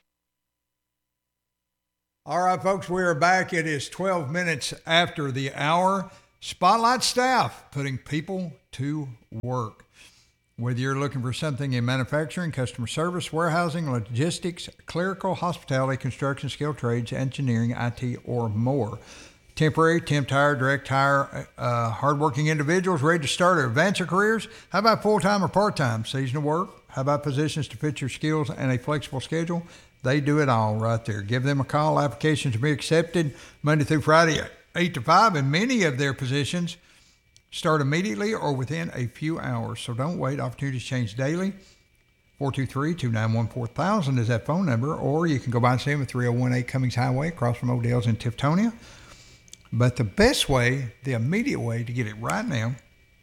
All right, folks, we are back. It is twelve minutes after the hour. Spotlight Staff, putting people to work. Whether you're looking for something in manufacturing, customer service, warehousing, logistics, clerical, hospitality, construction, skilled trades, engineering, I T, or more. Temporary, temp hire, direct hire, uh, hardworking individuals ready to start or advance their careers. How about full-time or part-time? Seasonal work? How about positions to fit your skills and a flexible schedule? They do it all right there. Give them a call. Applications will be accepted Monday through Friday, eight to five, and many of their positions start immediately or within a few hours. So don't wait. Opportunities change daily. four two three, two nine one, four thousand is that phone number, or you can go by and see them at three oh one eight Cummings Highway across from Odell's in Tiftonia. But the best way, the immediate way to get it right now,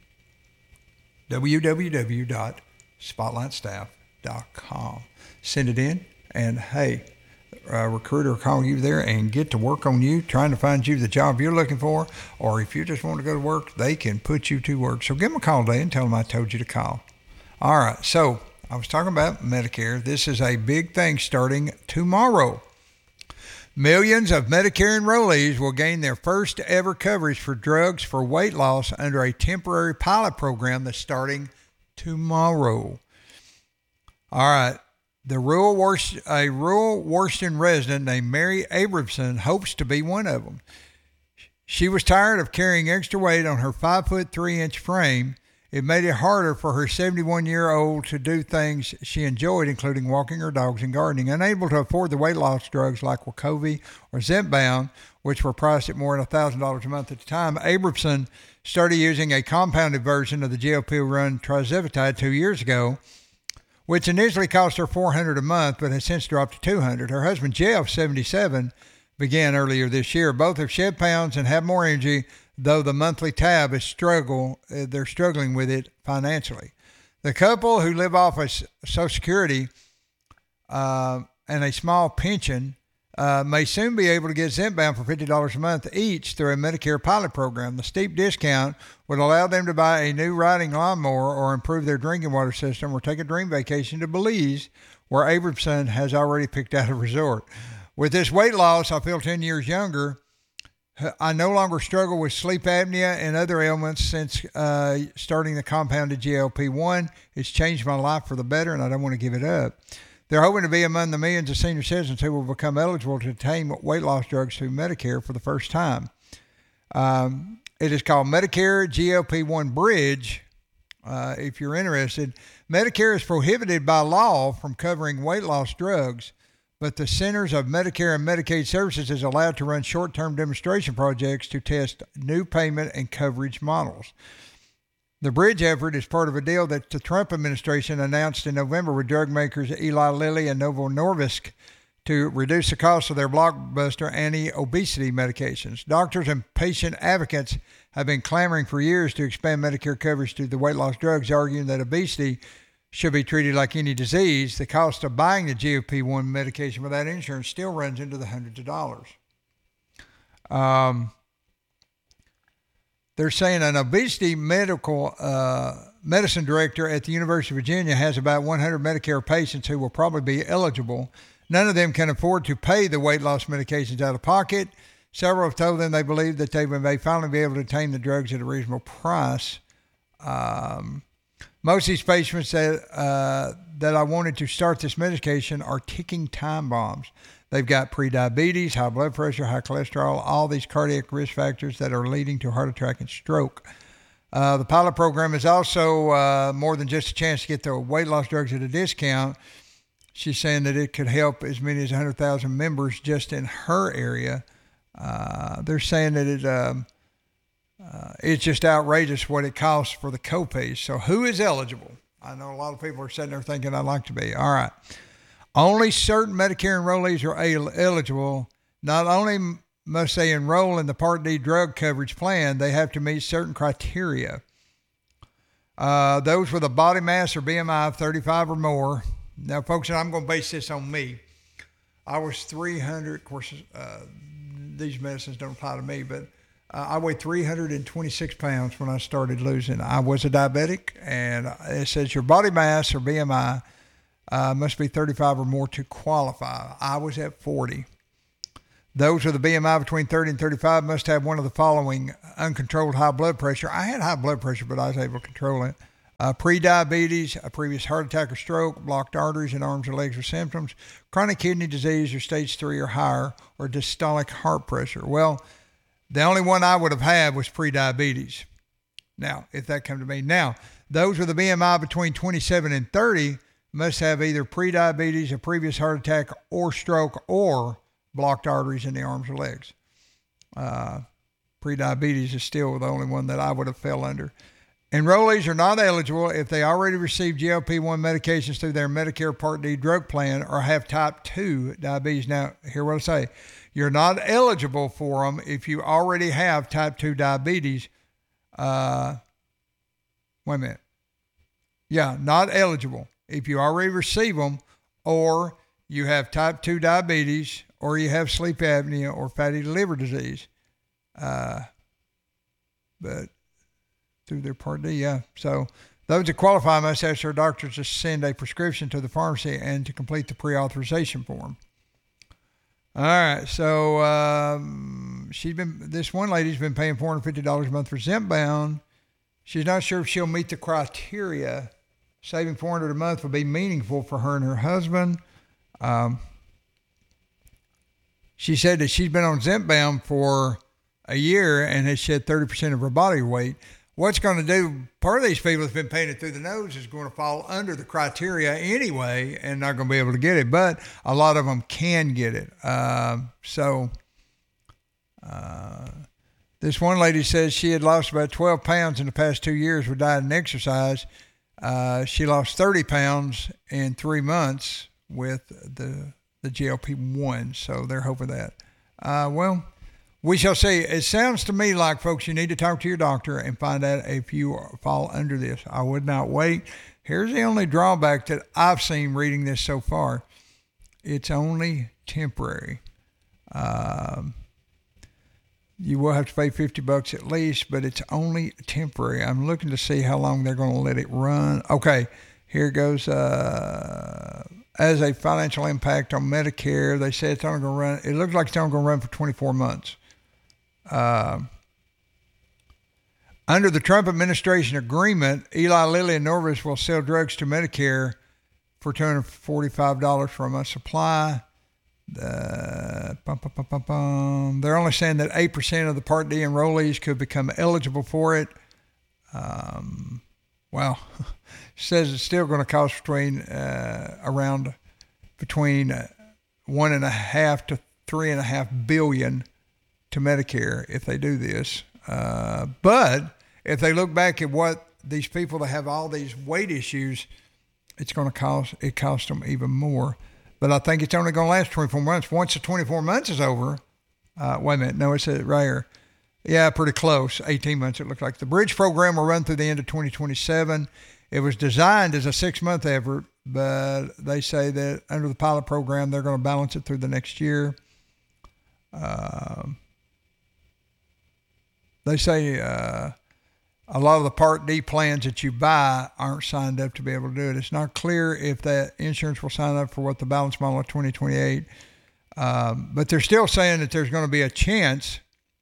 w w w dot spotlight staff dot com. Send it in, and hey, a recruiter will call you there and get to work on you, trying to find you the job you're looking for, or if you just want to go to work, they can put you to work. So give them a call today and tell them I told you to call. All right, so I was talking about Medicare. This is a big thing starting tomorrow. Millions of Medicare enrollees will gain their first ever coverage for drugs for weight loss under a temporary pilot program that's starting tomorrow. All right. The rural Wors- a rural Washington resident named Mary Abramson hopes to be one of them. She was tired of carrying extra weight on her five foot three inch frame. It made it harder for her seventy-one-year-old to do things she enjoyed, including walking her dogs and gardening. Unable to afford the weight loss drugs like Wegovy or Zepbound, which were priced at more than one thousand dollars a month at the time, Abramson started using a compounded version of the G L P-one tirzepatide two years ago, which initially cost her four hundred dollars a month, but has since dropped to two hundred dollars. Her husband, Jeff, seventy-seven, began earlier this year. Both have shed pounds and have more energy, though the monthly tab is struggle, they're struggling with it financially. The couple, who live off of Social Security uh, and a small pension, uh, may soon be able to get Zepbound for fifty dollars a month each through a Medicare pilot program. The steep discount would allow them to buy a new riding lawnmower or improve their drinking water system or take a dream vacation to Belize, where Abramson has already picked out a resort. With this weight loss, I feel ten years younger. I no longer struggle with sleep apnea and other ailments since uh, starting the compounded G L P one. It's changed my life for the better, and I don't want to give it up. They're hoping to be among the millions of senior citizens who will become eligible to obtain weight loss drugs through Medicare for the first time. Um, it is called Medicare G L P one Bridge. Uh, if you're interested, Medicare is prohibited by law from covering weight loss drugs, but the Centers of Medicare and Medicaid Services is allowed to run short-term demonstration projects to test new payment and coverage models. The bridge effort is part of a deal that the Trump administration announced in November with drug makers Eli Lilly and Novo Nordisk to reduce the cost of their blockbuster anti-obesity medications. Doctors and patient advocates have been clamoring for years to expand Medicare coverage to the weight loss drugs, arguing that obesity should be treated like any disease. The cost of buying the G L P one medication without insurance still runs into the hundreds of dollars. Um, they're saying an obesity medical uh, medicine director at the University of Virginia has about one hundred Medicare patients who will probably be eligible. None of them can afford to pay the weight loss medications out of pocket. Several have told them they believe that they may finally be able to obtain the drugs at a reasonable price. Um, Most of these patients that, uh, that I wanted to start this medication are ticking time bombs. They've got prediabetes, high blood pressure, high cholesterol, all these cardiac risk factors that are leading to heart attack and stroke. Uh, the pilot program is also uh, more than just a chance to get the weight loss drugs at a discount. She's saying that it could help as many as one hundred thousand members just in her area. Uh, they're saying that it... Um, Uh, it's just outrageous what it costs for the copays. So who is eligible? I know a lot of people are sitting there thinking I'd like to be. All right. Only certain Medicare enrollees are el- eligible. Not only must they enroll in the Part D drug coverage plan, they have to meet certain criteria. Uh, those with a body mass or B M I of thirty-five or more. Now, folks, and I'm going to base this on me. I was three hundred, of course, uh, these medicines don't apply to me, but uh, I weighed three hundred twenty-six pounds when I started losing. I was a diabetic, and it says your body mass or B M I uh, must be thirty-five or more to qualify. I was at forty. Those with a B M I between thirty and thirty-five must have one of the following: uncontrolled high blood pressure. I had high blood pressure, but I was able to control it. Uh, pre-diabetes, a previous heart attack or stroke, blocked arteries in arms or legs or symptoms, chronic kidney disease or stage three or higher, or diastolic heart pressure. Well, the only one I would have had was pre-diabetes. Now, if that come to me. Now, those with a B M I between twenty-seven and thirty must have either pre-diabetes, a previous heart attack or stroke, or blocked arteries in the arms or legs. Uh, pre-diabetes is still the only one that I would have fell under. Enrollees are not eligible if they already received G L P one medications through their Medicare Part D drug plan or have type two diabetes. Now, hear what I say. You're not eligible for them if you already have type two diabetes. Uh, wait a minute. Yeah, not eligible if you already receive them, or you have type two diabetes, or you have sleep apnea or fatty liver disease. Uh, but through their Part D, yeah. So those that qualify must ask their doctors to send a prescription to the pharmacy and to complete the pre-authorization form. All right, so um, she's been. This one lady's been paying four hundred fifty dollars a month for Zepbound. She's not sure if she'll meet the criteria. Saving four hundred dollars a month would be meaningful for her and her husband. Um, she said that she's been on Zepbound for a year and has shed thirty percent of her body weight. What's going to do, part of these people that's been paying it through the nose is going to fall under the criteria anyway and not going to be able to get it, but a lot of them can get it. Uh, so uh, this one lady says she had lost about twelve pounds in the past two years with diet and exercise. Uh, she lost thirty pounds in three months with the, the G L P one, so they're hoping that. Uh, well, we shall see. It sounds to me like, folks, you need to talk to your doctor and find out if you fall under this. I would not wait. Here's the only drawback that I've seen reading this so far. It's only temporary. Um, you will have to pay fifty bucks at least, but it's only temporary. I'm looking to see how long they're going to let it run. Okay, here goes. Uh, as a financial impact on Medicare, they say it's only going to run. It looks like it's only going to run for twenty-four months. Uh, under the Trump administration agreement, Eli Lilly and Norvis will sell drugs to Medicare for two hundred forty-five dollars for a month supply. Uh, bum, bum, bum, bum, bum. They're only saying that eight percent of the Part D enrollees could become eligible for it. Um, well, says it's still going to cost between uh, around between uh, one and a half to three and a half billion to Medicare if they do this. Uh, but if they look back at what these people that have all these weight issues, it's going to cost, it costs them even more. But I think it's only going to last twenty-four months. Once the twenty-four months is over, uh, wait a minute, no, it says it right here. Yeah, pretty close, eighteen months it looked like. The Bridge program will run through the end of twenty twenty-seven. It was designed as a six-month effort, but they say that under the pilot program, they're going to balance it through the next year. Um, they say uh, a lot of the Part D plans that you buy aren't signed up to be able to do it. It's not clear if that insurance will sign up for what the balance model of twenty twenty-eight. Um, but they're still saying that there's going to be a chance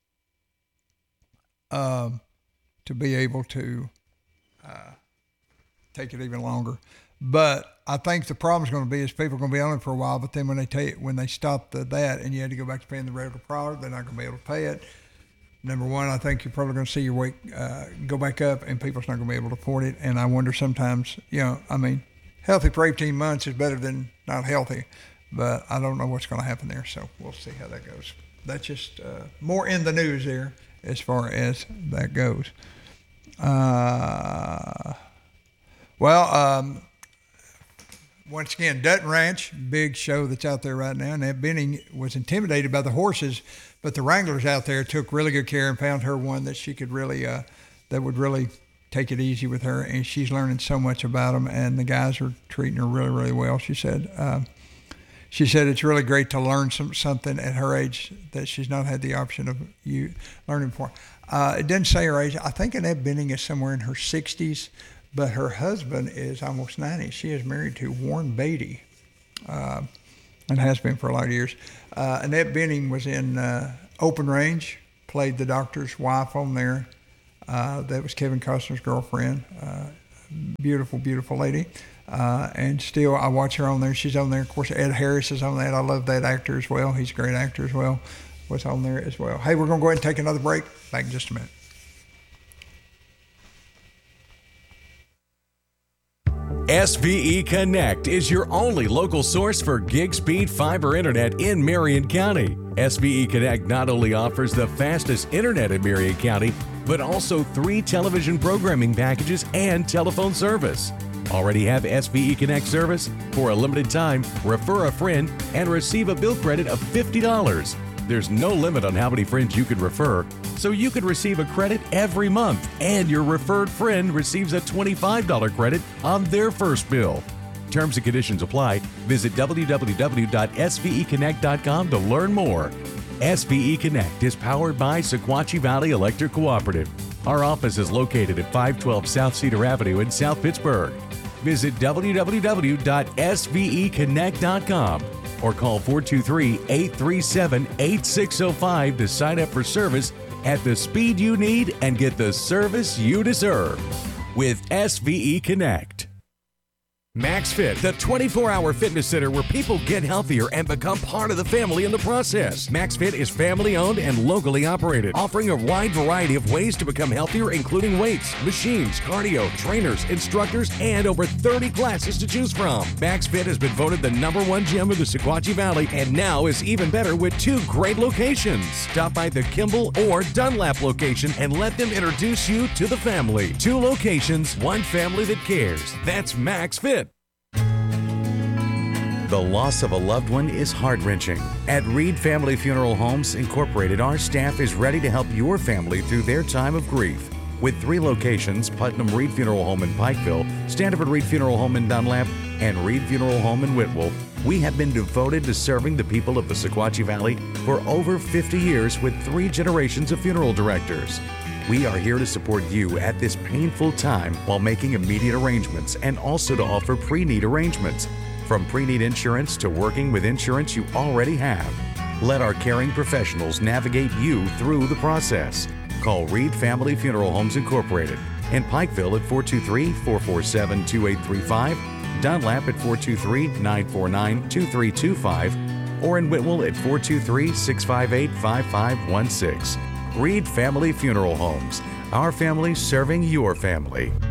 um, to be able to uh, take it even longer. But I think the problem is going to be is people are going to be on it for a while, but then when they take when they stop the, that and you had to go back to paying the regular product, they're not going to be able to pay it. Number one, I think you're probably going to see your weight uh, go back up, and people's not going to be able to afford it. And I wonder sometimes, you know, I mean, healthy for eighteen months is better than not healthy, but I don't know what's going to happen there. So we'll see how that goes. That's just uh, more in the news there as far as that goes. Uh, well, um, once again, Dutton Ranch, big show that's out there right now. And Annette Benning was intimidated by the horses, but the wranglers out there took really good care and found her one that she could really, uh, that would really take it easy with her. And she's learning so much about them, and the guys are treating her really, really well, she said. Uh, she said it's really great to learn some, something at her age that she's not had the option of you learning before. Uh, it didn't say her age. I think Annette Benning is somewhere in her sixties, but her husband is almost ninety. She is married to Warren Beatty, uh, and has been for a lot of years. Uh, Annette Benning was in uh, Open Range, played the doctor's wife on there. Uh, that was Kevin Costner's girlfriend. Uh, beautiful, beautiful lady. Uh, and still, I watch her on there. She's on there. Of course, Ed Harris is on that. I love that actor as well. He's a great actor as well. Was on there as well. Hey, we're going to go ahead and take another break. Back in just a minute. S V E Connect is your only local source for gig speed fiber internet in Marion County. S V E Connect not only offers the fastest internet in Marion County, but also three television programming packages and telephone service. Already have S V E Connect service? For a limited time, refer a friend and receive a bill credit of fifty dollars. There's no limit on how many friends you can refer, so you can receive a credit every month, and your referred friend receives a twenty-five dollars credit on their first bill. Terms and conditions apply. Visit w w w dot s v e connect dot com to learn more. S V E Connect is powered by Sequatchie Valley Electric Cooperative. Our office is located at five twelve South Cedar Avenue in South Pittsburgh. Visit w w w dot s v e connect dot com or call four two three, eight three seven, eight six zero five to sign up for service at the speed you need and get the service you deserve with S V E Connect. MaxFit, the twenty-four hour fitness center where people get healthier and become part of the family in the process. MaxFit is family owned and locally operated, offering a wide variety of ways to become healthier, including weights, machines, cardio, trainers, instructors, and over thirty classes to choose from. MaxFit has been voted the number one gym of the Sequatchie Valley and now is even better with two great locations. Stop by the Kimball or Dunlap location and let them introduce you to the family. Two locations, one family that cares. That's MaxFit. The loss of a loved one is heart-wrenching. At Reed Family Funeral Homes Incorporated, our staff is ready to help your family through their time of grief. With three locations, Putnam Reed Funeral Home in Pikeville, Standiford Reed Funeral Home in Dunlap, and Reed Funeral Home in Whitwell, we have been devoted to serving the people of the Sequatchie Valley for over fifty years with three generations of funeral directors. We are here to support you at this painful time while making immediate arrangements and also to offer pre-need arrangements. From pre-need insurance to working with insurance you already have. Let our caring professionals navigate you through the process. Call Reed Family Funeral Homes Incorporated in Pikeville at four two three, four four seven, two eight three five, Dunlap at four two three, nine four nine, two three two five, or in Whitwell at four two three, six five eight, five five one six. Reed Family Funeral Homes. Our family serving your family.